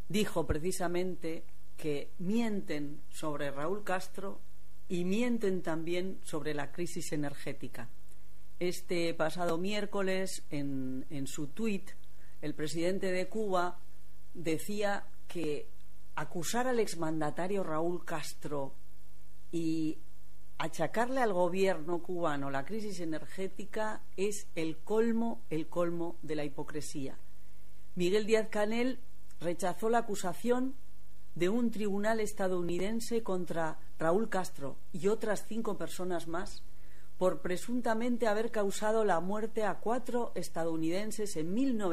dijo precisamente que mienten sobre Raúl Castro y mienten también sobre la crisis energética. Este pasado miércoles, en su tuit, el presidente de Cuba decía que acusar al exmandatario Raúl Castro y achacarle al gobierno cubano la crisis energética es el colmo de la hipocresía. Miguel Díaz-Canel rechazó la acusación de un tribunal estadounidense contra Raúl Castro y otras 5 personas más por presuntamente haber causado la muerte a 4 estadounidenses en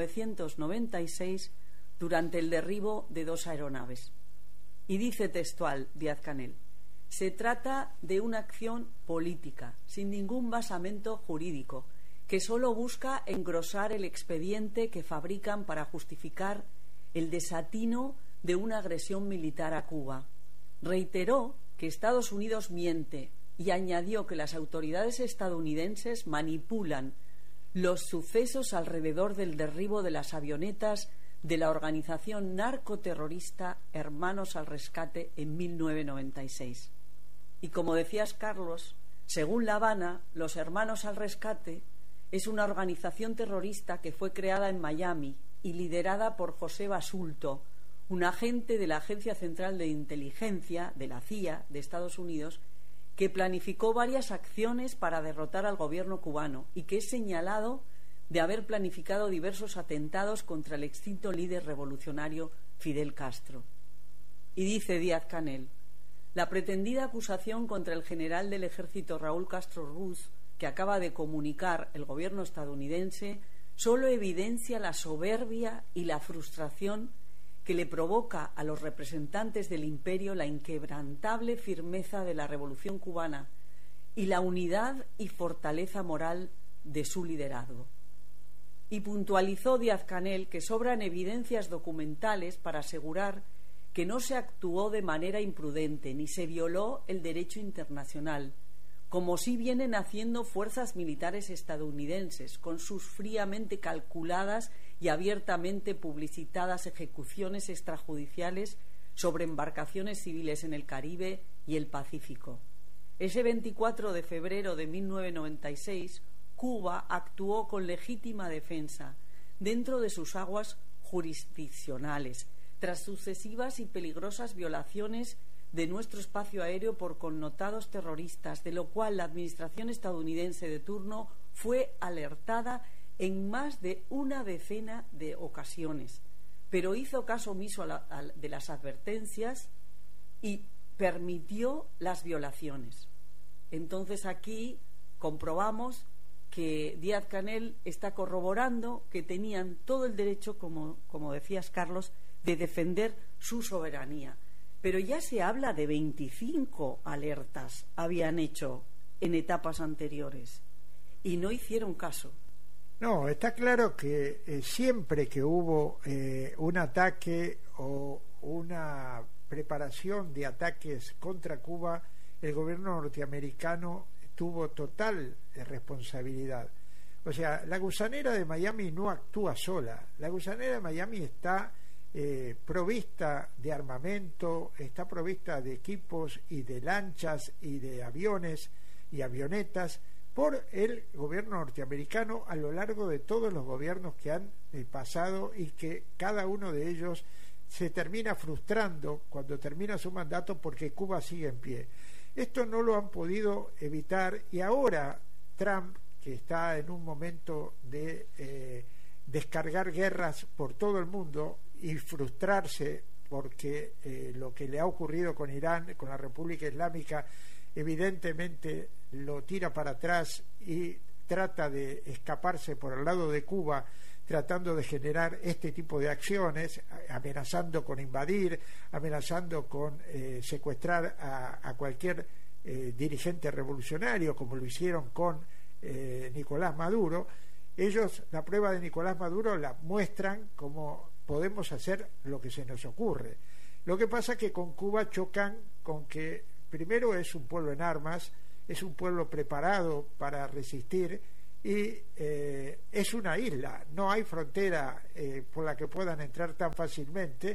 1996 durante el derribo de 2 aeronaves. Y dice textual Díaz-Canel: se trata de una acción política, sin ningún basamento jurídico, que solo busca engrosar el expediente que fabrican para justificar el desatino de una agresión militar a Cuba. Reiteró que Estados Unidos miente y añadió que las autoridades estadounidenses manipulan los sucesos alrededor del derribo de las avionetas de la organización narcoterrorista Hermanos al Rescate en 1996. Y como decías, Carlos, según La Habana, los Hermanos al Rescate es una organización terrorista que fue creada en Miami y liderada por José Basulto, un agente de la Agencia Central de Inteligencia, de la CIA, de Estados Unidos, que planificó varias acciones para derrotar al gobierno cubano y que es señalado de haber planificado diversos atentados contra el extinto líder revolucionario Fidel Castro. Y dice Díaz-Canel: la pretendida acusación contra el general del ejército Raúl Castro Ruz, que acaba de comunicar el gobierno estadounidense, solo evidencia la soberbia y la frustración que le provoca a los representantes del imperio la inquebrantable firmeza de la revolución cubana y la unidad y fortaleza moral de su liderazgo. Y puntualizó Díaz-Canel que sobran evidencias documentales para asegurar que no se actuó de manera imprudente ni se violó el derecho internacional, como sí vienen haciendo fuerzas militares estadounidenses con sus fríamente calculadas y abiertamente publicitadas ejecuciones extrajudiciales sobre embarcaciones civiles en el Caribe y el Pacífico. Ese 24 de febrero de 1996, Cuba actuó con legítima defensa dentro de sus aguas jurisdiccionales, tras sucesivas y peligrosas violaciones de nuestro espacio aéreo por connotados terroristas, de lo cual la administración estadounidense de turno fue alertada en más de una decena de ocasiones, pero hizo caso omiso de las advertencias y permitió las violaciones. Entonces aquí comprobamos que Díaz-Canel está corroborando que tenían todo el derecho, como decías, Carlos, de defender su soberanía. Pero ya se habla de 25 alertas habían hecho en etapas anteriores y no hicieron caso. No, está claro que siempre que hubo un ataque o una preparación de ataques contra Cuba, el gobierno norteamericano tuvo total responsabilidad. O sea, la gusanera de Miami no actúa sola. La gusanera de Miami está provista de armamento, está provista de equipos y de lanchas y de aviones y avionetas por el gobierno norteamericano a lo largo de todos los gobiernos que han pasado, y que cada uno de ellos se termina frustrando cuando termina su mandato porque Cuba sigue en pie. Esto no lo han podido evitar, y ahora Trump, que está en un momento de descargar guerras por todo el mundo y frustrarse porque lo que le ha ocurrido con Irán, con la República Islámica, evidentemente lo tira para atrás y trata de escaparse por el lado de Cuba, tratando de generar este tipo de acciones, amenazando con invadir, amenazando con secuestrar a cualquier dirigente revolucionario, como lo hicieron con Nicolás Maduro. Ellos la prueba de Nicolás Maduro la muestran como podemos hacer lo que se nos ocurre. Lo que pasa es que con Cuba chocan con que primero es un pueblo en armas, es un pueblo preparado para resistir, y es una isla, no hay frontera por la que puedan entrar tan fácilmente,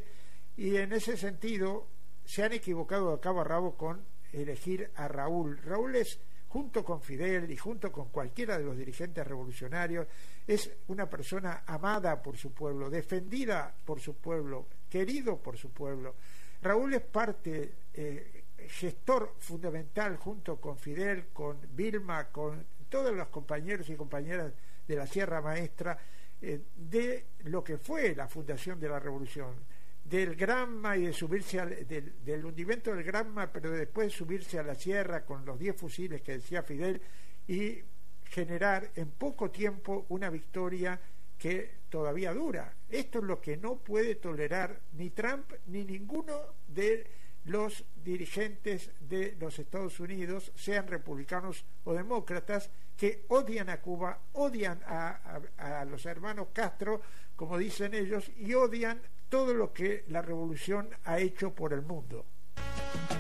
Y en ese sentido se han equivocado de cabo a rabo con elegir a Raúl. Raúl es, junto con Fidel y junto con cualquiera de los dirigentes revolucionarios, es una persona amada por su pueblo, defendida por su pueblo, querido por su pueblo. Raúl es parte, gestor fundamental junto con Fidel, con Vilma, con todos los compañeros y compañeras de la Sierra Maestra, de lo que fue la fundación de la revolución, del Granma y de subirse del hundimiento del Granma, pero después subirse a la sierra con los 10 fusiles que decía Fidel y generar en poco tiempo una victoria que todavía dura. Esto es lo que no puede tolerar ni Trump ni ninguno de los dirigentes de los Estados Unidos, sean republicanos o demócratas, que odian a Cuba, odian a los hermanos Castro, como dicen ellos, y odian todo lo que la revolución ha hecho por el mundo.